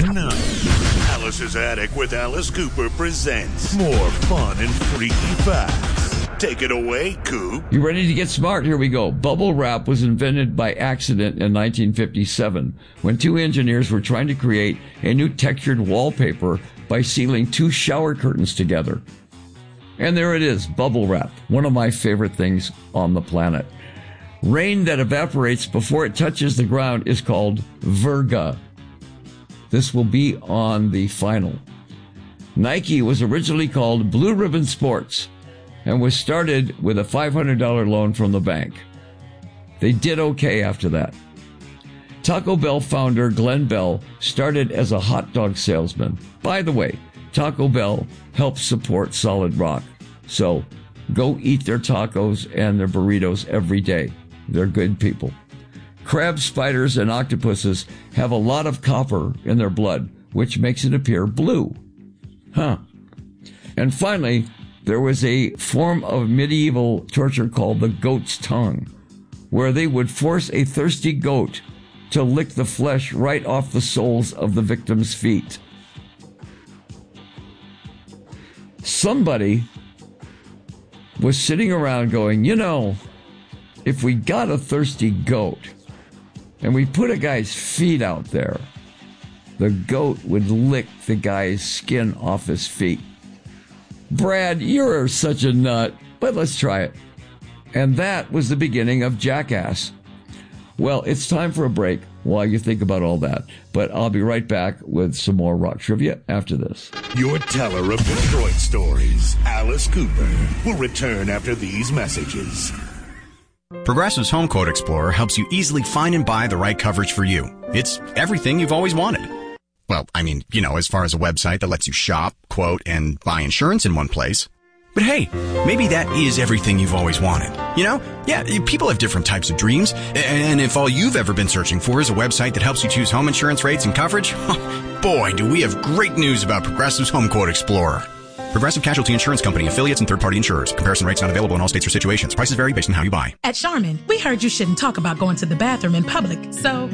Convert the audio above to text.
And now, Alice's Attic with Alice Cooper presents more fun and freaky facts. Take it away, Coop. You ready to get smart? Here we go. Bubble wrap was invented by accident in 1957 when two engineers were trying to create a new textured wallpaper by sealing two shower curtains together. And there it is, bubble wrap, one of my favorite things on the planet. Rain that evaporates before it touches the ground is called virga. This will be on the final. Nike was originally called Blue Ribbon Sports and was started with a $500 loan from the bank. They did okay after that. Taco Bell founder Glenn Bell started as a hot dog salesman. By the way, Taco Bell helps support Solid Rock. So go eat their tacos and their burritos every day. They're good people. Crabs, spiders, and octopuses have a lot of copper in their blood, which makes it appear blue. And finally, there was a form of medieval torture called the goat's tongue, where they would force a thirsty goat to lick the flesh right off the soles of the victim's feet. Somebody was sitting around going, if we got a thirsty goat and we put a guy's feet out there, the goat would lick the guy's skin off his feet. Brad, you're such a nut, but let's try it. And that was the beginning of Jackass. Well, it's time for a break while you think about all that. But I'll be right back with some more rock trivia after this. Your teller of Detroit stories, Alice Cooper, will return after these messages. Progressive's Home Quote Explorer helps you easily find and buy the right coverage for you. It's everything you've always wanted. Well, as far as a website that lets you shop, quote, and buy insurance in one place. But hey, maybe that is everything you've always wanted. Yeah, people have different types of dreams. And if all you've ever been searching for is a website that helps you choose home insurance rates and coverage, boy, do we have great news about Progressive's Home Quote Explorer. Progressive Casualty Insurance Company, affiliates, and third-party insurers. Comparison rates not available in all states or situations. Prices vary based on how you buy. At Charmin, we heard you shouldn't talk about going to the bathroom in public, so